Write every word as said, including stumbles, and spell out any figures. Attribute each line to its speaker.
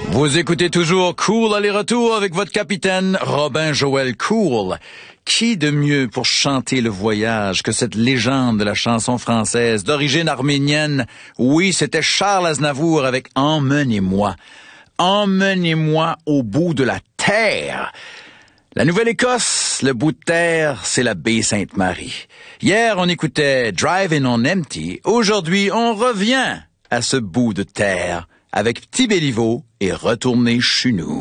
Speaker 1: Vous écoutez toujours Cool aller-retour avec votre capitaine Robin Joël Cool. Qui de mieux pour chanter le voyage que cette légende de la chanson française d'origine arménienne? Oui, c'était Charles Aznavour avec Emmenez-moi. Emmenez-moi au bout de la terre. La Nouvelle-Écosse, le bout de terre, c'est la baie Sainte-Marie. Hier, on écoutait Driving on Empty. Aujourd'hui, on revient à ce bout de terre avec Petit Béliveau et Retourner chez nous.